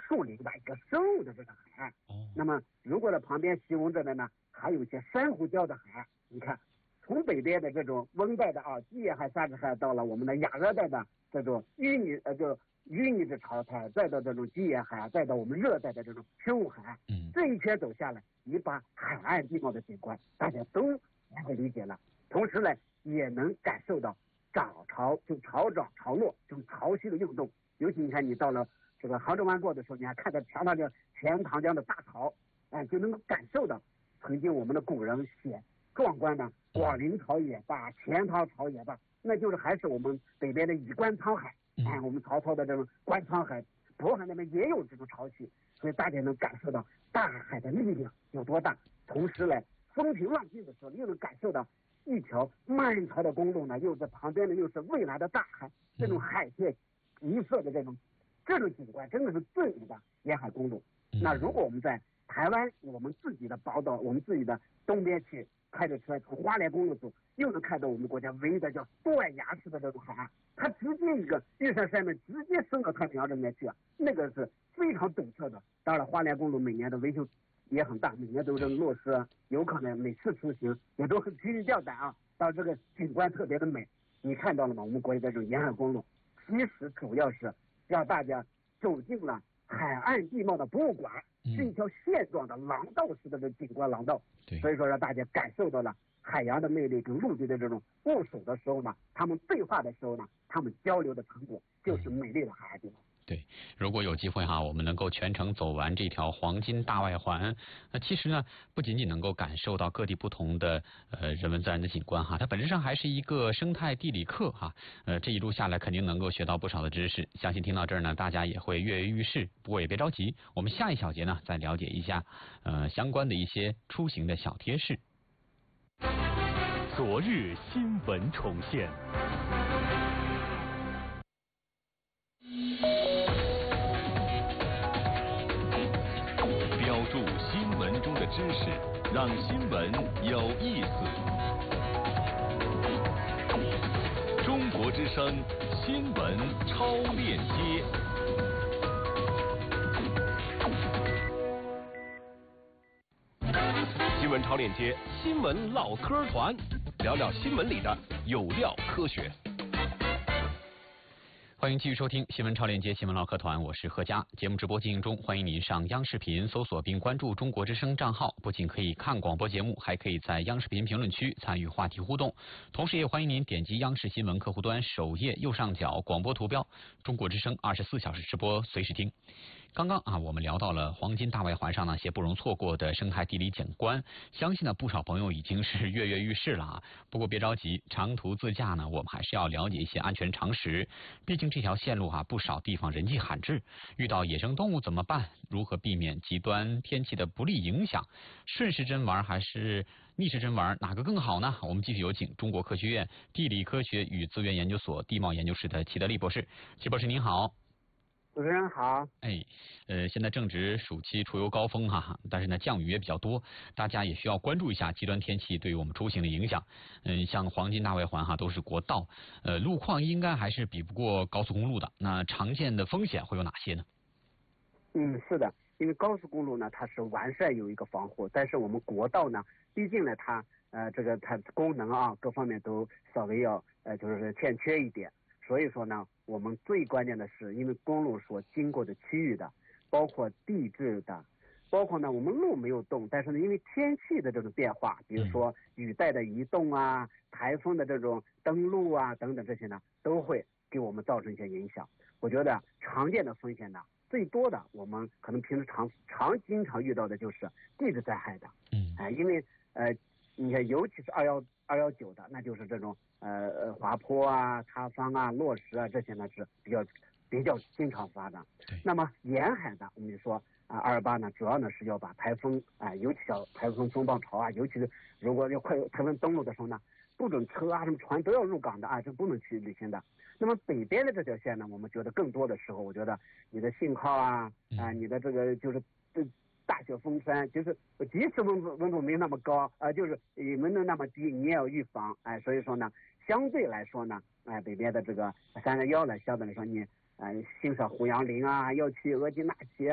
树林的一个生物的这个海岸。那么如果在旁边形容着的呢，还有一些珊瑚礁的海岸。你看，从北边的这种温带的基野海、沙质海，到了我们的亚热带的这种淤泥质潮海，再到这种基野海，再到我们热带的这种生物海岸。这一圈走下来，你把海岸地貌的景观大家都能够理解了，同时呢也能感受到涨潮就潮涨潮落这种潮汐的运动。尤其你看，你到了这个杭州湾过的时候，你还看到钱塘江的大潮，就能够感受到曾经我们的古人写壮观的广陵潮也罢，钱塘潮也罢，那就是还是我们北边的以关沧海，我们曹操的这种关沧海，渤海那边也有这种潮汐，所以大家能感受到大海的力量有多大。同时呢，风平浪静的时候，又能感受到一条漫长的公路呢，又在旁边呢，又是蔚蓝的大海，这种海天一色的这种景观，真的是最美的沿海公路。那如果我们在台湾，我们自己的宝岛，我们自己的东边去开着车从花莲公路走，又能看到我们国家唯一的叫断崖式的这种海岸，它直接一个玉山山脉直接伸到太平洋这边去那个是非常陡峭的。当然，花莲公路每年的维修也很大，每年都是落实，有可能每次出行也都很提心吊胆到这个景观特别的美。你看到了吗？我们国家的这种沿海公路，其实主要是让大家走进了海岸地貌的博物馆，是一条线状的廊道式的这景观廊道。所以说让大家感受到了海洋的魅力跟陆地的这种握手的时候呢，他们对话的时候呢，他们交流的成果就是美丽的海岸地貌。 对，如果有机会我们能够全程走完这条黄金大外环，那其实呢，不仅仅能够感受到各地不同的人文自然的景观它本质上还是一个生态地理课这一路下来肯定能够学到不少的知识。相信听到这儿呢，大家也会跃跃欲试。不过也别着急，我们下一小节呢，再了解一下相关的一些出行的小贴士。 昨日新闻重现。标注新闻中的知识，让新闻有意思。中国之声新闻超链接。新闻超链接，新闻唠嗑团，聊聊新闻里的有料科学。 欢迎继续收听新闻超链接新闻唠嗑团，我是贺佳。节目直播进行中，欢迎您上央视频搜索并关注中国之声账号，不仅可以看广播节目，还可以在央视频评论区参与话题互动。同时也欢迎您点击央视新闻客户端首页右上角广播图标，中国之声24小时直播，随时听。刚刚我们聊到了黄金大外环上那些不容错过的生态地理景观，相信呢不少朋友已经是跃跃欲试了不过别着急，长途自驾呢，我们还是要了解一些安全常识。毕竟这条线路不少地方人迹罕至，遇到野生动物怎么办？如何避免极端天气的不利影响？顺时针玩还是逆时针玩，哪个更好呢？我们继续有请中国科学院地理科学与资源研究所地貌研究室的齐德利博士。齐博士您好。 主持人好。 现在正值暑期出游高峰但是呢降雨也比较多，大家也需要关注一下极端天气对于我们出行的影响。像黄金大外环都是国道，路况应该还是比不过高速公路的。那常见的风险会有哪些呢？ 是的，因为高速公路呢它是完善有一个防护，但是我们国道呢，毕竟呢它它功能各方面都稍微要就是欠缺一点。所以说呢，我们最关键的是，因为公路所经过的区域的，包括地质的，包括呢我们路没有动，但是呢因为天气的这种变化，比如说雨带的移动台风的这种登陆等等这些呢，都会给我们造成一些影响。我觉得常见的风险呢，最多的我们可能平时经常遇到的就是地质灾害的。因为你看，尤其是219的，那就是这种滑坡塌方落石这些呢是比较经常发生。那么沿海的，我们就说228呢，主要呢是要把台风尤其叫台风风暴潮尤其是如果要快台风登陆的时候呢，不准车什么船都要入港的这不能去旅行的。那么北边的这条线呢，我们觉得更多的时候，我觉得你的信号你的这个就是大雪封山，就是即使温度没那么高就是也没那么低，你也要预防所以说呢，相对来说呢北边的这个311呢，相对来说你欣赏胡杨林要去额济纳旗